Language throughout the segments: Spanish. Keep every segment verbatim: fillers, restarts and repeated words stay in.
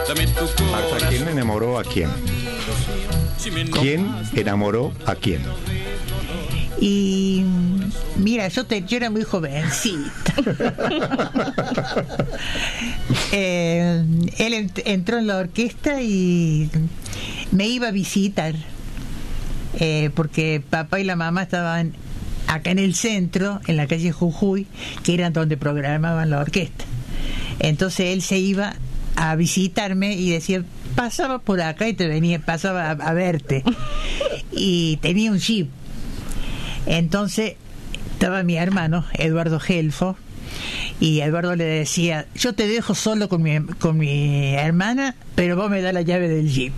Marta, ¿quién enamoró a quién? ¿Quién enamoró a quién? Y mira, yo, te, yo era muy jovencita. eh, él ent- entró en la orquesta y me iba a visitar, eh, porque papá y la mamá estaban acá en el centro, en la calle Jujuy, que era donde programaban la orquesta. Entonces él se iba a visitarme y decía, pasaba por acá y te venía, pasaba a, a verte. Y tenía un jeep. Entonces estaba mi hermano Eduardo Gelfo y Eduardo le decía, yo te dejo solo con mi, con mi hermana, pero vos me das la llave del jeep.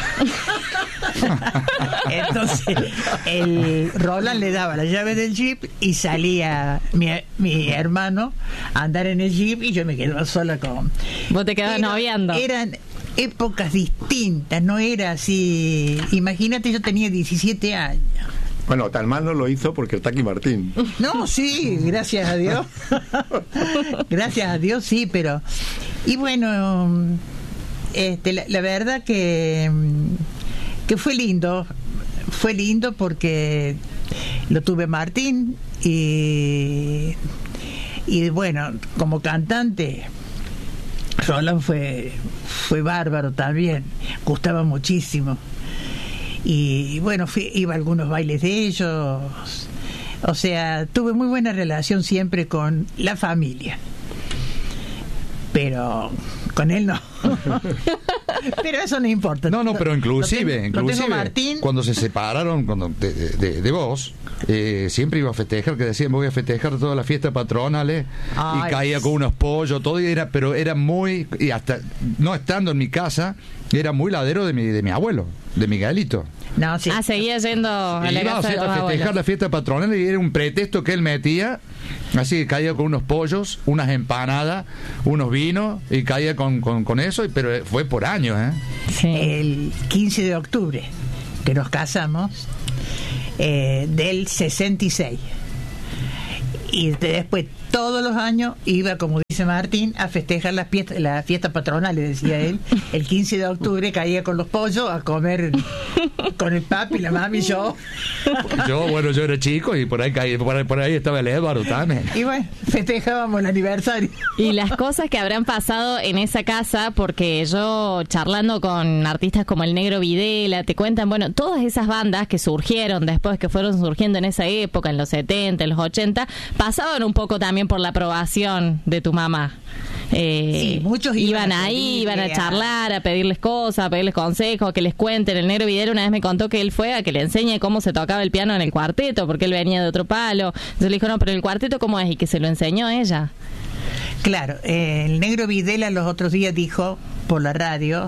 Entonces el Roland le daba la llave del jeep y salía mi, mi hermano a andar en el jeep y yo me quedaba sola con... Vos te quedabas Era, noviando. Eran épocas distintas, no era así. Imagínate, yo tenía diecisiete años. Bueno, tan mal no lo hizo porque está aquí Martín. No, sí, gracias a Dios. Gracias a Dios, sí, pero... Y bueno, este, la, la verdad que, que fue lindo. Fue lindo porque lo tuve Martín y, y bueno, como cantante, Roland fue, fue bárbaro también. Gustaba muchísimo. Y bueno, fui, iba a algunos bailes de ellos, o sea, tuve muy buena relación siempre con la familia, pero con él no. Pero eso no importa. No, no, pero inclusive, lo tengo, inclusive lo tengo Martín. Cuando se separaron cuando de, de, de vos, eh, siempre iba a festejar, que decían voy a festejar toda la fiesta patronales, y caía con unos pollos, todo, y era, pero era muy, y hasta no estando en mi casa, era muy ladero de mi, de mi abuelo, de Miguelito. No, sí. Ah, seguía yendo a la Iba casa de los a festejar abuelos. la fiesta patronal y era un pretexto que él metía, así que caía con unos pollos, unas empanadas, unos vinos y caía con, con, con eso, pero fue por años, ¿eh? Sí. El quince de octubre que nos casamos, eh, del sesenta y seis, y después todos los años iba, como dice Martín, a festejar las fiestas, la fiesta patronal, le decía él. El quince de octubre caía con los pollos a comer con el papi, la mami y yo. Yo, bueno, yo era chico y por ahí caí, por ahí, por ahí estaba el Eduardo también. Y bueno, festejábamos el aniversario. Y las cosas que habrán pasado en esa casa, porque yo charlando con artistas como el Negro Videla, te cuentan, bueno, todas esas bandas que surgieron después, que fueron surgiendo en esa época, en los setenta, en los ochenta, pasaban un poco también por la aprobación de tu mamá. Eh, Sí, muchos iban, iban a ahí, pedirle iban a a- charlar, a pedirles cosas, a pedirles consejos, que les cuenten. El Negro Videla una vez me contó que él fue a que le enseñe cómo se tocaba el piano en el cuarteto, porque él venía de otro palo. Entonces le dijo, no, pero el cuarteto ¿cómo es? Y que se lo enseñó ella. Claro, eh, el Negro Videla los otros días dijo por la radio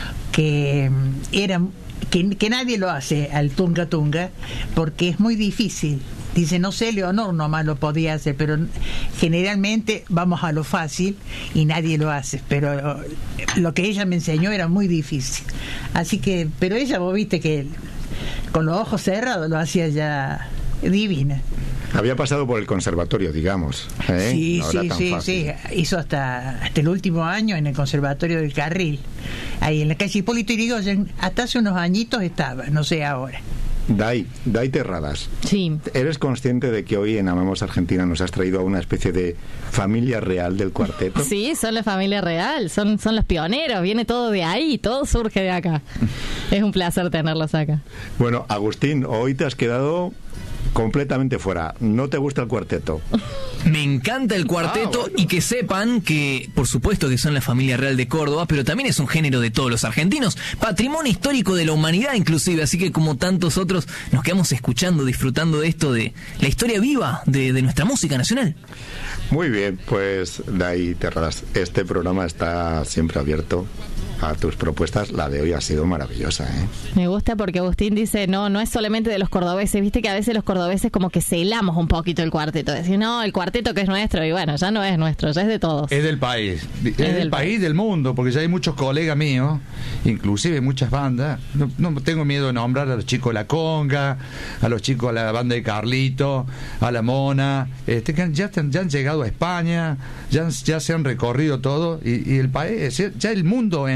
que mm, era que, que nadie lo hace al tunga tunga porque es muy difícil. Dice, no sé, Leonor nomás lo podía hacer, pero generalmente vamos a lo fácil y nadie lo hace. Pero lo que ella me enseñó era muy difícil. Así que, pero ella, vos viste que con los ojos cerrados lo hacía ya divina. Había pasado por el conservatorio, digamos, ¿eh? Sí, No era sí, tan sí, fácil. sí. Hizo hasta, hasta el último año en el Conservatorio del Carril, ahí en la calle Hipólito Yrigoyen. Hasta hace unos añitos estaba, no sé ahora. Dai, Dai Terradas, Sí. ¿eres consciente de que hoy en Amamos Argentina nos has traído a una especie de familia real del cuarteto? Sí, son la familia real, son, son los pioneros, viene todo de ahí, todo surge de acá. Es un placer tenerlos acá. Bueno, Agustín, hoy te has quedado completamente fuera. ¿No te gusta el cuarteto? Me encanta el cuarteto, Ah, bueno. y que sepan que, por supuesto que son la familia real de Córdoba, pero también es un género de todos los argentinos, patrimonio histórico de la humanidad inclusive, así que como tantos otros nos quedamos escuchando, disfrutando de esto, de la historia viva de, de nuestra música nacional. Muy bien, pues Dai Terradas, este programa está siempre abierto a tus propuestas. La de hoy ha sido maravillosa, ¿eh? Me gusta porque Agustín dice, no, no es solamente de los cordobeses, viste que a veces los cordobeses como que celamos un poquito el cuarteto, decir, no, el cuarteto que es nuestro, y bueno, ya no es nuestro, ya es de todos. Es del país, es, del del país, del mundo, porque ya hay muchos colegas míos, inclusive muchas bandas. No, no tengo miedo de nombrar a los chicos de la Conga, a los chicos de la banda de Carlito, a la Mona, este, que ya, ya han llegado a España, ya, ya se han recorrido todo, y, y el país, ya el mundo entero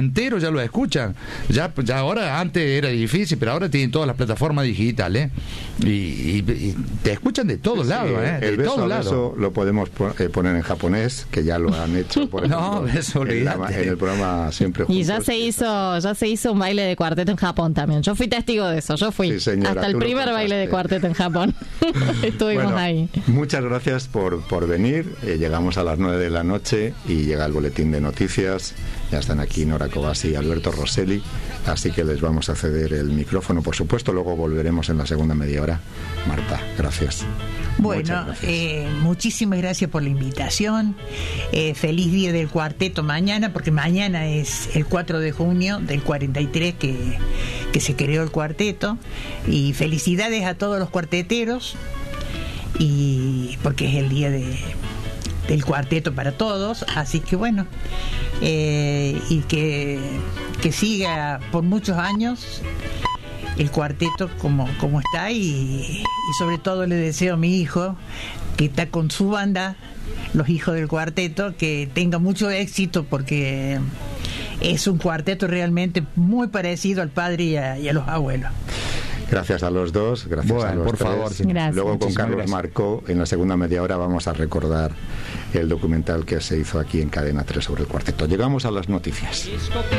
entero ya lo escuchan. Ya, ya ahora, antes era difícil, pero ahora tienen todas las plataformas digitales y, y, y te escuchan de todos sí, lados, ¿eh? El de beso todos a lados. beso lo podemos poner en japonés, que ya lo han hecho, por ejemplo, no, eso, en, la, en el programa Siempre Juntos. Y ya se hizo, ya se hizo un baile de cuarteto en Japón también. Yo fui testigo de eso, yo fui sí, señora, hasta el primer baile de cuarteto en Japón. Estuvimos bueno, ahí. Muchas gracias por, por venir. Eh, llegamos a las nueve de la noche y llega el boletín de noticias. Ya están aquí Nora Cobasi y Alberto Rosselli, así que les vamos a ceder el micrófono, por supuesto. Luego volveremos en la segunda media hora. Marta, gracias. Bueno, eh, muchísimas gracias por la invitación. Eh, feliz día del cuarteto mañana, porque mañana es el cuatro de junio del cuarenta y tres que, que se creó el cuarteto. Y felicidades a todos los cuarteteros, y porque es el día de, del cuarteto para todos. Así que bueno, eh, y que, que siga por muchos años el cuarteto como, como está, y, y sobre todo le deseo a mi hijo, que está con su banda, los Hijos del Cuarteto, que tenga mucho éxito, porque es un cuarteto realmente muy parecido al padre y a, y a los abuelos. Gracias a los dos, gracias bueno, a los por tres. favor. Sí. Luego con Carlos gracias. Marco, en la segunda media hora vamos a recordar el documental que se hizo aquí en Cadena tres sobre el cuarteto. Llegamos a las noticias.